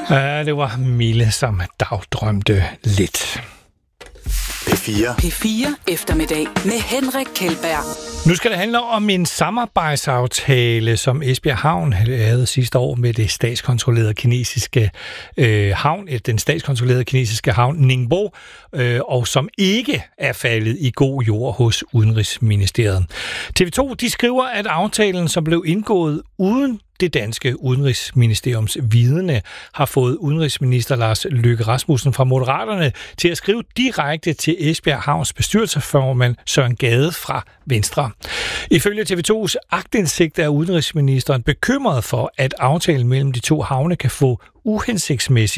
Ja, det var Mille, som dagdrømte lidt. P4 eftermiddag med Henrik Kjeldberg. Nu skal det handle om en samarbejdsaftale, som Esbjerg Havn havde sidste år med det statskontrollerede kinesiske havn, den statskontrollerede kinesiske havn Ningbo, og som ikke er faldet i god jord hos Udenrigsministeriet. TV2 de skriver, at aftalen, som blev indgået uden det danske Udenrigsministeriums vidne, har fået udenrigsminister Lars Løkke Rasmussen fra Moderaterne til at skrive direkte til Esbjerg Havns bestyrelsesformand Søren Gade fra Venstre. Ifølge TV2's aktindsigt er udenrigsministeren bekymret for, at aftalen mellem de to havne kan få uhensigtsmæssige